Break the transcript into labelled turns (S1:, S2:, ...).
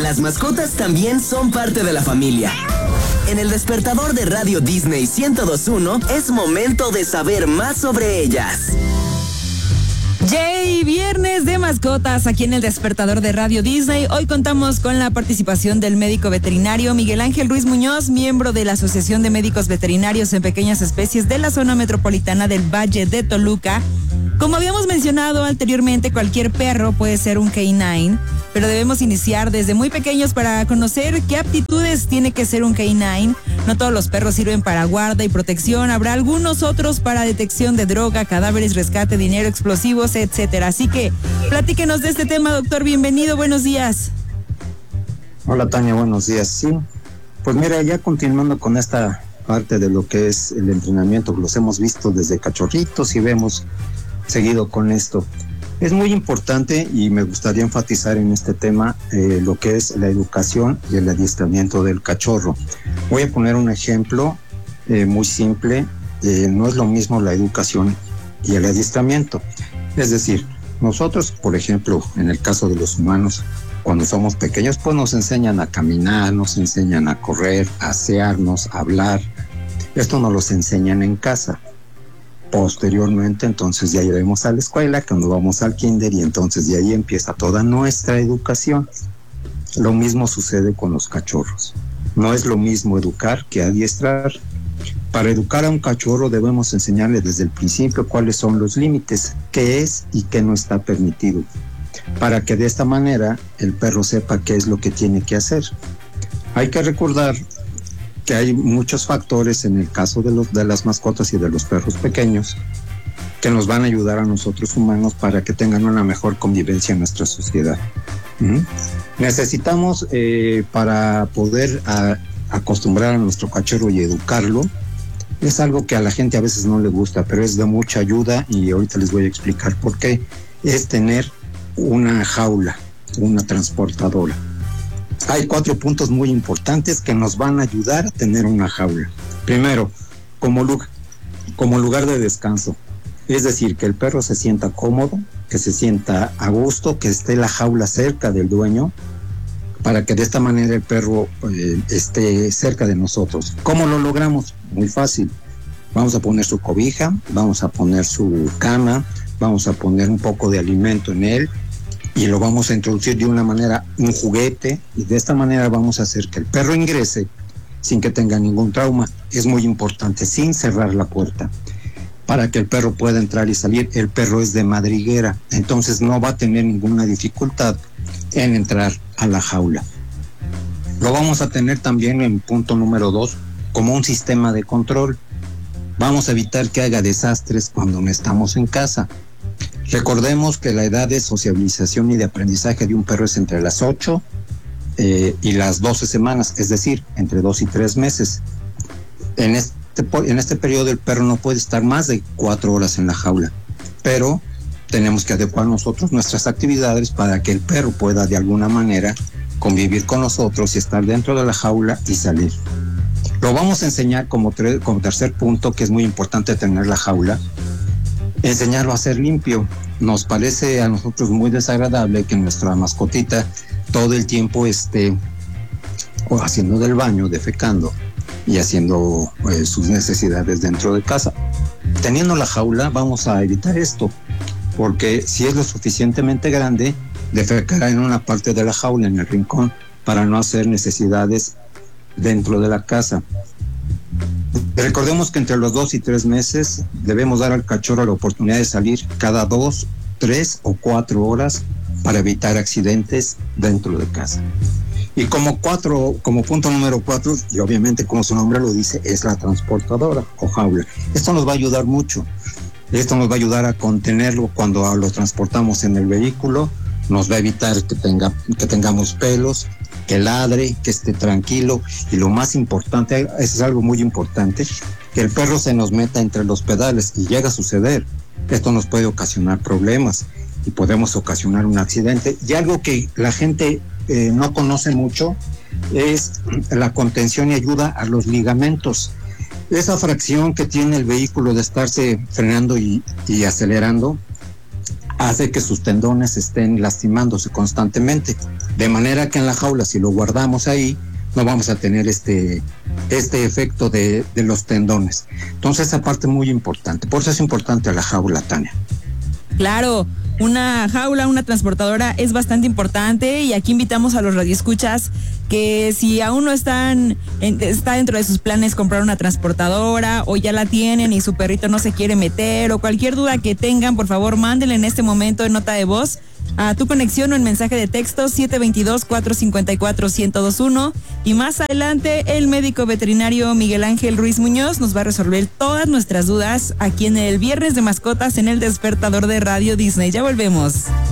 S1: Las mascotas también son parte de la familia. En el despertador de Radio Disney 102.1 es momento de saber más sobre ellas.
S2: Yay, viernes de mascotas aquí en el despertador de Radio Disney. Hoy contamos con la participación del médico veterinario Miguel Ángel Ruiz Muñoz, miembro de la Asociación de Médicos Veterinarios en Pequeñas Especies de la Zona Metropolitana del Valle de Toluca. Como habíamos mencionado anteriormente, cualquier perro puede ser un K9, pero debemos iniciar desde muy pequeños para conocer qué aptitudes tiene que ser un K9. No todos los perros sirven para guarda y protección, habrá algunos otros para detección de droga, cadáveres, rescate, dinero, explosivos, etcétera. Así que platíquenos de este tema, doctor. Bienvenido, buenos días.
S3: Hola, Tania, buenos días. Sí, pues mira, ya continuando con esta parte de lo que es el entrenamiento, los hemos visto desde cachorritos y vemos seguido con esto. Es muy importante y me gustaría enfatizar en este tema lo que es la educación y el adiestramiento del cachorro. Voy a poner un ejemplo muy simple. No es lo mismo la educación y el adiestramiento. Es decir, nosotros, por ejemplo, en el caso de los humanos, cuando somos pequeños, pues nos enseñan a caminar, nos enseñan a correr, a asearnos, a hablar. Esto nos los enseñan en casa. Posteriormente, entonces ya iremos a la escuela, cuando vamos al kinder, y entonces de ahí empieza toda nuestra educación. Lo mismo sucede con los cachorros. No es lo mismo educar que adiestrar. Para educar a un cachorro debemos enseñarle desde el principio cuáles son los límites, qué es y qué no está permitido, para que de esta manera el perro sepa qué es lo que tiene que hacer. Hay que recordar que hay muchos factores en el caso de las mascotas y de los perros pequeños que nos van a ayudar a nosotros humanos para que tengan una mejor convivencia en nuestra sociedad. Necesitamos, para poder acostumbrar a nuestro cachorro y educarlo, es algo que a la gente a veces no le gusta, pero es de mucha ayuda, y ahorita les voy a explicar por qué. Es tener una jaula, una transportadora. Hay 4 puntos muy importantes que nos van a ayudar a tener una jaula. Primero, como lugar de descanso. Es decir, que el perro se sienta cómodo, que se sienta a gusto, que esté la jaula cerca del dueño, para que de esta manera el perro esté cerca de nosotros. ¿Cómo lo logramos? Muy fácil. Vamos a poner su cobija, vamos a poner su cama, vamos a poner un poco de alimento en él, y lo vamos a introducir de una manera, un juguete, y de esta manera vamos a hacer que el perro ingrese sin que tenga ningún trauma. Es muy importante, sin cerrar la puerta, para que el perro pueda entrar y salir. El perro es de madriguera, entonces no va a tener ninguna dificultad en entrar a la jaula. Lo vamos a tener también en punto número 2, como un sistema de control. Vamos a evitar que haga desastres cuando no estamos en casa. Recordemos que la edad de sociabilización y de aprendizaje de un perro es entre las 8 y las 12 semanas, es decir, entre 2 y 3 meses. En este periodo el perro no puede estar más de 4 horas en la jaula, pero tenemos que adecuar nosotros nuestras actividades para que el perro pueda de alguna manera convivir con nosotros y estar dentro de la jaula y salir. Lo vamos a enseñar como tercer punto, que es muy importante tener la jaula, enseñarlo a ser limpio. Nos parece a nosotros muy desagradable que nuestra mascotita todo el tiempo esté haciendo del baño, defecando y haciendo sus necesidades dentro de casa. Teniendo la jaula vamos a evitar esto, porque si es lo suficientemente grande, defecará en una parte de la jaula, en el rincón, para no hacer necesidades dentro de la casa. Recordemos que entre los 2 y 3 meses debemos dar al cachorro la oportunidad de salir cada 2, 3 o 4 horas para evitar accidentes dentro de casa. Y como punto número 4, y obviamente como su nombre lo dice, es la transportadora o jaula. Esto nos va a ayudar mucho. Esto nos va a ayudar a contenerlo cuando lo transportamos en el vehículo. Nos va a evitar que tengamos pelos, que ladre, que esté tranquilo, y lo más importante, eso es algo muy importante, que el perro se nos meta entre los pedales y llega a suceder. Esto nos puede ocasionar problemas y podemos ocasionar un accidente. Y algo que la gente no conoce mucho es la contención y ayuda a los ligamentos. Esa fracción que tiene el vehículo de estarse frenando y acelerando, hace que sus tendones estén lastimándose constantemente. De manera que en la jaula, si lo guardamos ahí, no vamos a tener este efecto de los tendones. Entonces, esa parte es muy importante. Por eso es importante la jaula, Tania.
S2: Claro, una jaula, una transportadora es bastante importante, y aquí invitamos a los radioescuchas que si aún no está dentro de sus planes comprar una transportadora, o ya la tienen y su perrito no se quiere meter, o cualquier duda que tengan, por favor mándenle en este momento en nota de voz a Tu Conexión o en mensaje de texto 722-454-1021, y más adelante el médico veterinario Miguel Ángel Ruiz Muñoz nos va a resolver todas nuestras dudas aquí en el Viernes de Mascotas en el Despertador de Radio Disney. Ya volvemos.